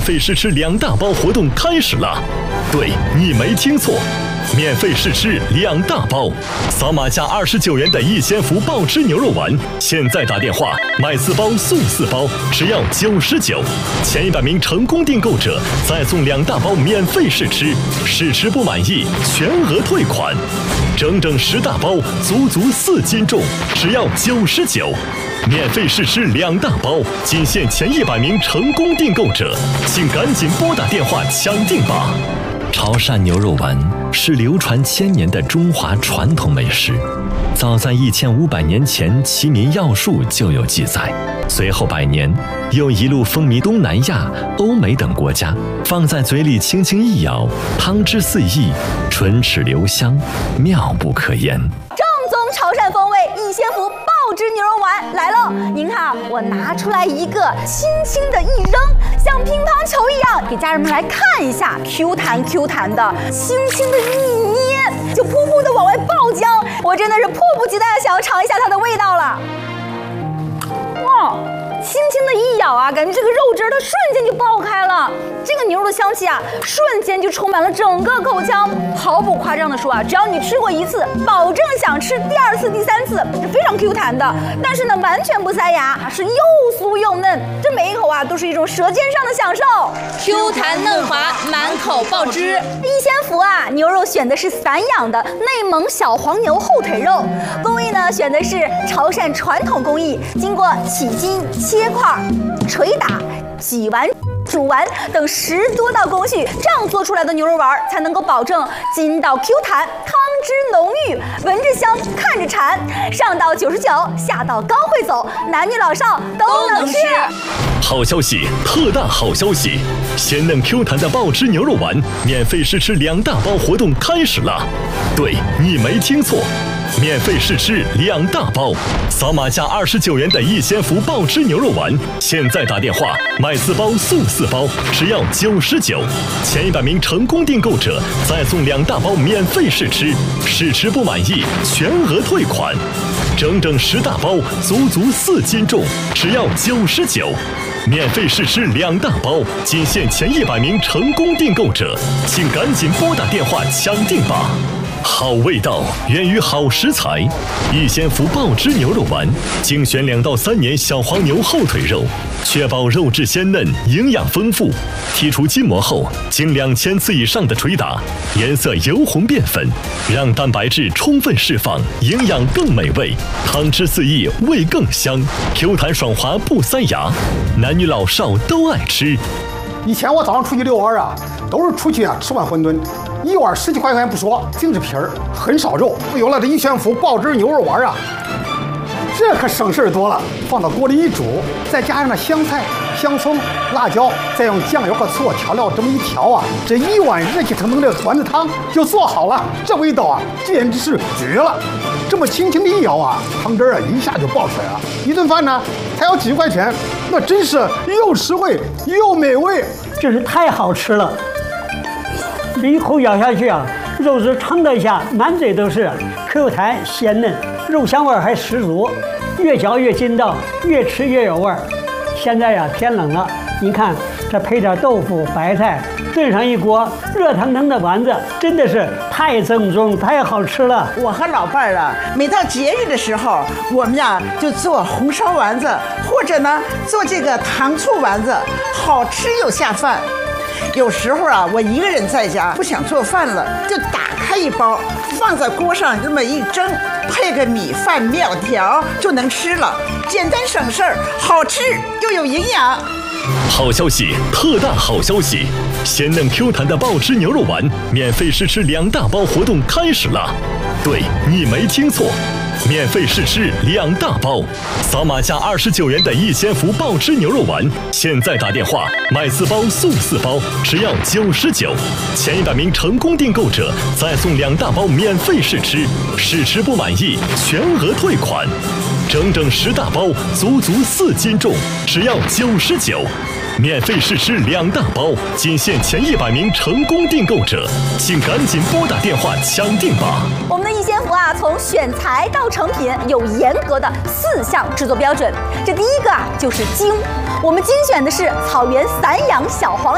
费试吃2大包活动开始了。对，你没听错，免费试吃2大包，扫码加29元的逸仙福爆汁牛肉丸，现在打电话买4包送4包，只要99，前100名成功订购者再送2大包免费试吃，试吃不满意全额退款。整整10大包，足4斤重，只要99。免费试吃2大包，仅限前100名成功订购者，请赶紧拨打电话抢订吧！潮汕牛肉丸是流传1000年的中华传统美食，早在1500年前，齐民要术就有记载。随后100年，又一路风靡东南亚、欧美等国家，放在嘴里轻轻一咬，汤汁四溢，唇齿留香，妙不可言。 正宗潮汕风味逸仙福爆汁牛肉丸来喽！您看，我拿出来一个，轻轻的一扔，像乒乓球一样，给家人们来看一下，Q 弹 Q 弹的，轻轻的一捏，就噗噗的往外爆浆。我真的是迫不及待的想要尝一下它的味道了。哇！轻轻的一咬啊，感觉这个肉汁它瞬间就爆开了，这个牛肉的香气啊，瞬间就充满了整个口腔。毫不夸张的说啊，只要你吃过1次，保证想吃第2次、第3次，是非常 Q 弹的。但是呢，完全不塞牙，是又酥又嫩，这每一口啊都是一种舌尖上的享受。 Q 弹嫩滑，满口爆汁。 逸仙福啊，牛肉选的是散养的内蒙小黄牛后腿肉，工艺呢选的是潮汕传统工艺，经过起筋、切块、捶打、挤完、煮完等10多道工序，这样做出来的牛肉丸才能够保证筋道 Q 弹，汤汁浓郁，闻着香，看着馋。上到99，下到高会走，男女老少都能吃。 好消息，特大好消息！鲜嫩 Q 弹的爆汁牛肉丸免费试吃2大包活动开始了。对，你没听错，免费试吃2大包，扫码加29元的逸仙福爆汁牛肉丸，现在打电话买4包送4包，只要99，前100名成功订购者再送2大包免费试吃，试吃不满意全额退款。整整10大包，足4斤重，只要99。免费试吃2大包，仅限前100名成功订购者，请赶紧拨打电话抢订吧！好味道源于好食材，逸仙福爆汁牛肉丸精选2到3年小黄牛后腿肉，确保肉质鲜嫩、营养丰富。剔除筋膜后，经2000次以上的捶打，颜色由红变粉，让蛋白质充分释放，营养更美味，汤汁四溢，味更香，Q 弹爽滑不塞牙，男女老少都爱吃。 以前我早上出去遛弯啊，都是出去啊吃碗馄饨，1碗10几块钱不说，净是皮儿，很少肉。有了这逸仙福爆汁牛肉丸啊，这可省事儿多了。放到锅里一煮，再加上那香菜、香葱、辣椒，再用酱油和醋调料这么一调啊，这1碗热气腾腾的丸子汤就做好了。这味道啊，简直是绝了！这么轻轻的一咬啊，汤汁啊一下就爆出来了。一顿饭呢才要几块钱，那真是又实惠又美味， 真是太好吃了。这一口咬下去啊，肉质撑得下，满嘴都是 Q 弹鲜嫩，肉香味还十足，越嚼越筋道，越吃越有味儿。现在呀天冷了，您看这配点豆腐、白菜，炖上一锅热腾腾的丸子，真的是太正宗、太好吃了。 我和老伴儿啊，每到节日的时候，我们呀就做红烧丸子，或者呢做这个糖醋丸子，好吃又下饭。有时候啊，我一个人在家不想做饭了，就打开一包，放在锅上这么一蒸，配个米饭、面条就能吃了，简单省事儿，好吃又有营养。 好消息，特大好消息！鲜嫩 Q 弹的爆汁牛肉丸免费试吃2大包活动开始了。对，你没听错，免费试吃2大包，扫码加29元的逸仙福爆汁牛肉丸，现在打电话买4包送4包，只要99，前100名成功订购者再送2大包免费试吃，试吃不满意全额退款。整整10大包，足4斤重，只要99。免费试吃2大包，仅限前100名成功订购者，请赶紧拨打电话抢订吧！ 我们的逸仙福啊，从选材到成品有严格的4项制作标准。这第一个啊，就是精，我们精选的是草原散养小黄